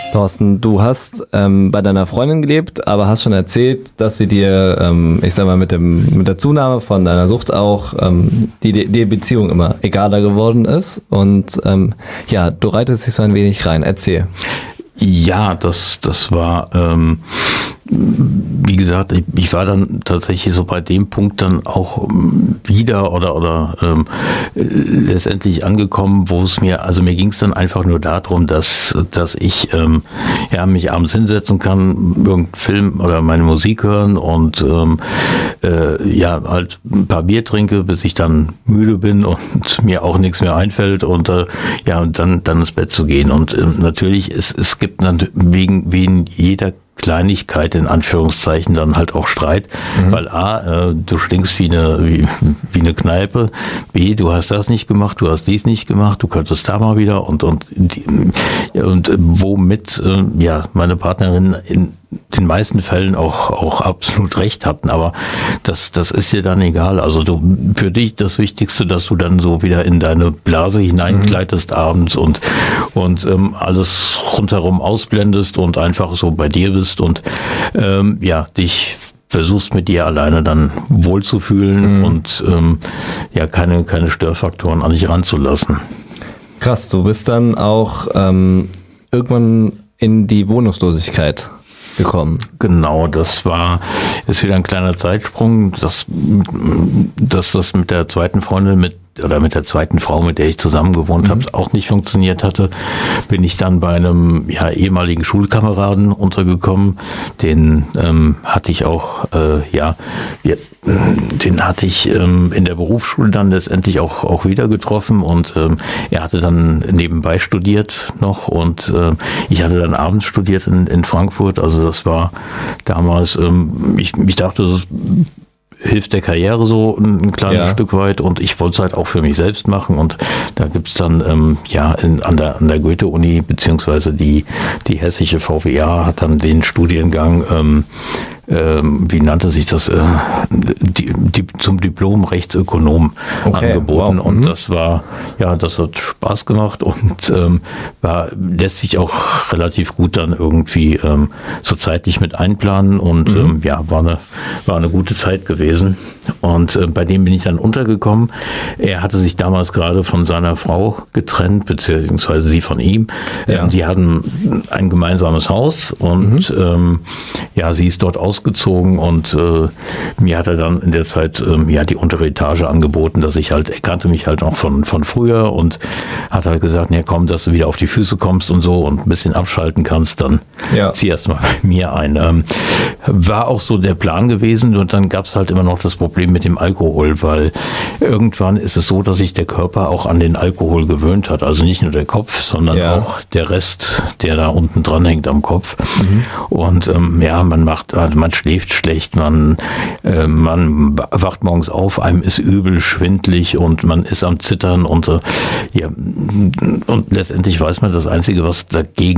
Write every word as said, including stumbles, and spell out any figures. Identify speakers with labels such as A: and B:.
A: Thorsten, du hast ähm, bei deiner Freundin gelebt, aber hast schon erzählt, dass sie dir, ähm, ich sag mal, mit dem mit der Zunahme von deiner Sucht auch ähm, die, die Beziehung immer egaler geworden ist. Und ähm, ja, du reitest dich so ein wenig rein. Erzähl.
B: Ja, das, das war, ähm, wie gesagt, ich, ich war dann tatsächlich so bei dem Punkt dann auch wieder oder oder ähm, letztendlich angekommen, wo es mir, also mir ging es dann einfach nur darum, dass dass ich ähm, ja mich abends hinsetzen kann, irgendeinen Film oder meine Musik hören und ähm, äh, ja halt ein paar Bier trinke, bis ich dann müde bin und mir auch nichts mehr einfällt und äh, ja und dann dann ins Bett zu gehen. Und äh, natürlich es es gibt dann wegen wegen jeder Kleinigkeit in Anführungszeichen dann halt auch Streit, mhm. weil A, äh, du stinkst wie eine wie, wie eine Kneipe, B, du hast das nicht gemacht, du hast dies nicht gemacht, du könntest da mal wieder und und und womit äh, ja meine Partnerin in den meisten Fällen auch auch absolut recht hatten, aber das das ist dir dann egal. Also du für dich das Wichtigste, dass du dann so wieder in deine Blase hineingleitest mhm. abends und und ähm, alles rundherum ausblendest und einfach so bei dir bist und ähm, ja dich versuchst mit dir alleine dann wohlzufühlen mhm. und ähm, ja keine keine Störfaktoren an dich ranzulassen.
A: Krass, du bist dann auch ähm, irgendwann in die Wohnungslosigkeit gekommen.
B: Genau, das war, ist wieder ein kleiner Zeitsprung, dass, dass das mit der zweiten Freundin, mit oder mit der zweiten Frau, mit der ich zusammen gewohnt mhm. habe, auch nicht funktioniert hatte, bin ich dann bei einem ja, ehemaligen Schulkameraden untergekommen. Den ähm, hatte ich auch, äh, ja, wir, den hatte ich ähm, in der Berufsschule dann letztendlich auch auch wieder getroffen und ähm, er hatte dann nebenbei studiert noch und äh, ich hatte dann abends studiert in, in Frankfurt. Also das war damals, ähm, ich, ich dachte, das ist hilft der Karriere so ein kleines ja. Stück weit und ich wollte es halt auch für mich selbst machen und da gibt's dann ähm, ja in, an der an der Goethe-Uni beziehungsweise die die hessische V W A hat dann den Studiengang ähm, ähm, wie nannte sich das äh, die, die, zum Diplom Rechtsökonom okay. angeboten wow. und mhm. das war ja das hat Spaß gemacht und ähm, war lässt sich auch relativ gut dann irgendwie ähm, so zeitlich mit einplanen und mhm. ähm, ja war eine war eine gute Zeit gewesen. Und äh, bei dem bin ich dann untergekommen. Er hatte sich damals gerade von seiner Frau getrennt, beziehungsweise sie von ihm. Ja. Ähm, die hatten ein gemeinsames Haus und mhm. ähm, ja, sie ist dort ausgezogen und äh, mir hat er dann in der Zeit ähm, ja die untere Etage angeboten, dass ich halt, er kannte mich halt auch von von früher und hat halt gesagt, ja komm, dass du wieder auf die Füße kommst und so und ein bisschen abschalten kannst, dann ja. zieh erst mal bei mir ein. Ähm, war auch so der Plan gewesen und dann gab es halt immer noch das Problem mit dem Alkohol, weil irgendwann ist es so, dass sich der Körper auch an den Alkohol gewöhnt hat. Also nicht nur der Kopf, sondern ja. auch der Rest, der da unten dran hängt am Kopf. Mhm. Und ähm, ja, man macht, also man schläft schlecht, man, äh, man wacht morgens auf, einem ist übel, schwindlig und man ist am Zittern und äh, ja, und letztendlich weiß man, das Einzige, was dagegen